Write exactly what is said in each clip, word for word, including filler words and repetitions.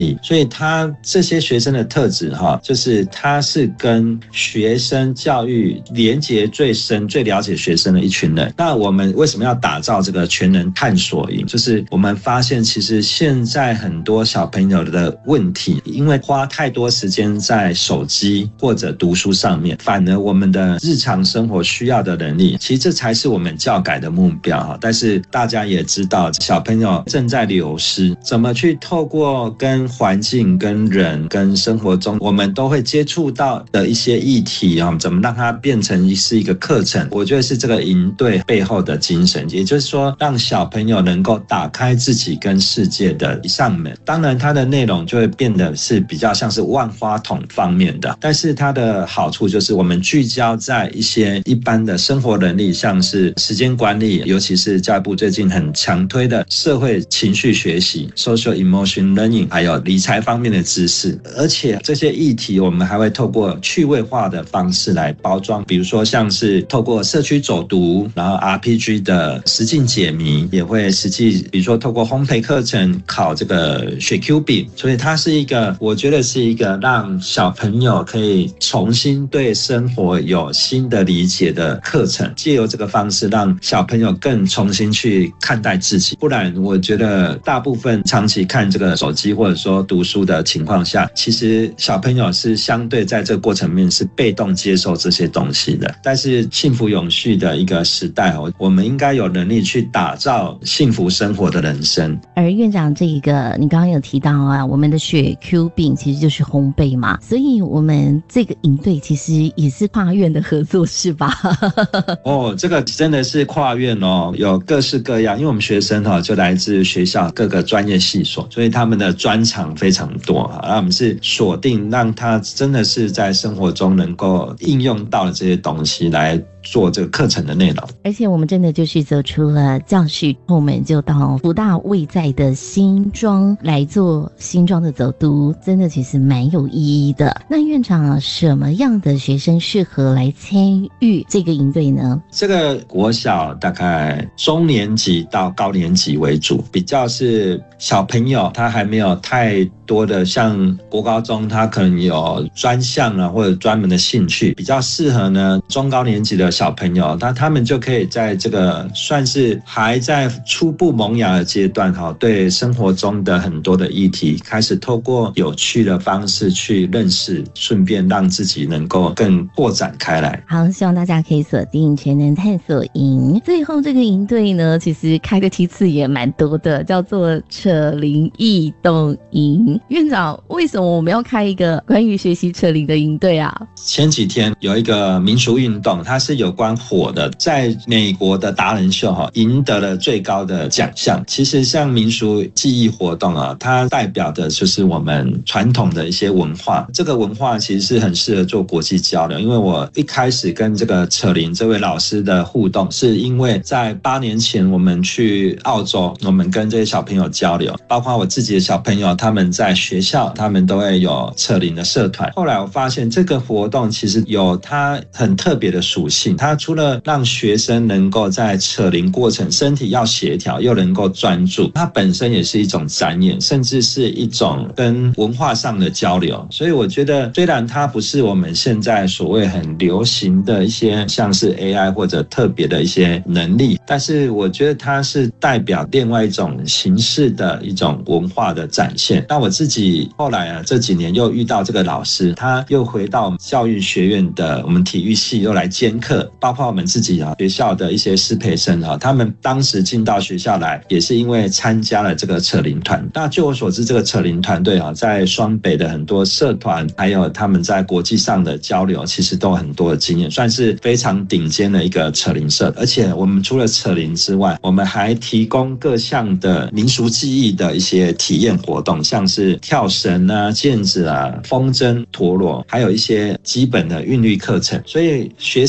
力，所以他这些学生的特质哈，就是他是跟学生教育连结最深、最了解学生的一群人。那我们为什么要打造这个全人探索营？就是我们发现，其实现在很多小朋友的问题，因为花太多时间在手机或者读书上面，反而我们的日常生活需要的能力，其实这才是我们教改的目标哈。但是大家也知道，小朋友正在流失，怎么去透过跟环境、跟人、跟生活中我们都会接触到的一些议题啊，怎么让它变成是一个课程？我觉得是这个营队背后的精神，也就是说，让小朋友能够打开自己跟世界的一扇门。当然，它的内容就会变得是比较像是万花筒方面的，但是它的好处就是我们聚焦在一些一般的生活能力，像是时间管理，尤其是教育部最近很强推的社会情绪学习 social emotion learning， 还有理财方面的知识。而且这些议题我们还会透过趣味化的方式来包装，比如说像是透过社区走读，然后 R P G 的实境解谜，也会实际比如说透过烘焙课程考这个雪 Q 饼。所以它是一个，我觉得是一个让小朋友可以重新对生活有新的理解的课程，借由这个方式让小朋友更重新去看待自己。不然我觉得大部分长期看这个手机或者说读书的情况下，其实小朋友是相对在这个过程面是被动接受这些东西的。但是幸福永续的一个时代，我们应该有能力去打造幸福生活的人生。 而院长，这一个你刚刚有提到啊，我们的雪 Q 饼其实就是烘焙嘛，所以我们这个营队其实也是跨院的合作是吧？ 哦，这个真的是跨院哦，有各式各样，因为我们学生哈、哦、就来自学校各个专业系所，所以他们的专长非常多哈。那我们是锁定让他真的是在生活中能够应用到的这些东西来做这个课程的内容。 而且我们真的就是走出了教室，我们就到福大位在的新庄来做新庄的走读，真的其实蛮有意义的。那院长，什么样的学生适合来参与这个营队呢？ 这个国小大概中年级到高年级为主，比较是小朋友他还没有太多的像国高中他可能有专项啊或者专门的兴趣，比较适合呢中高年级的小朋友，那他们就可以在这个算是还在初步萌芽的阶段，对生活中的很多的议题开始透过有趣的方式去认识，顺便让自己能够更扩展开来。 好，希望大家可以锁定全能探索营。最后这个营队呢，其实开的梯次也蛮多的，叫做扯铃易动营。院长，为什么我们要开一个关于学习扯铃的营队啊？ 前几天有一个民俗运动，它是有关火的，在美国的达人秀哈赢得了最高的奖项。其实像民俗技艺活动啊，它代表的就是我们传统的一些文化。这个文化其实是很适合做国际交流，因为我一开始跟这个扯铃这位老师的互动，是因为在八年前我们去澳洲，我们跟这些小朋友交流，包括我自己的小朋友，他们在学校他们都会有扯铃的社团。后来我发现这个活动其实有它很特别的属性，它除了让学生能够在扯铃过程身体要协调又能够专注，它本身也是一种展演，甚至是一种跟文化上的交流。所以我觉得虽然它不是我们现在所谓很流行的一些像是 A I 或者特别的一些能力，但是我觉得它是代表另外一种形式的一种文化的展现。那我自己后来啊这几年又遇到这个老师，他又回到教育学院的我们体育系又来兼课，包括我们自己啊学校的一些师培生啊，他们当时进到学校来也是因为参加了这个扯铃团。那据我所知，这个扯铃团队啊在双北的很多社团还有他们在国际上的交流其实都有很多的经验，算是非常顶尖的一个扯铃社。而且我们除了扯铃之外，我们还提供各项的民俗技艺的一些体验活动，像是跳绳啊、毽子啊、风筝、陀螺，还有一些基本的韵律课程。所以学生呢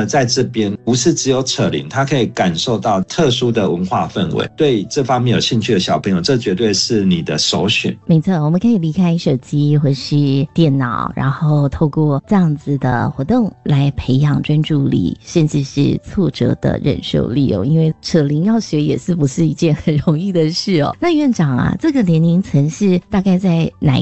在这边不是只有扯铃，他可以感受到特殊的文化氛围。对这方面有兴趣的小朋友，这绝对是你的首选。 没错，我们可以离开手机或是电脑，然后透过这样子的活动来培养专注力，甚至是挫折的忍受力哦。因为扯铃要学也是不是一件很容易的事哦。那院长啊，这个年龄层是大概在哪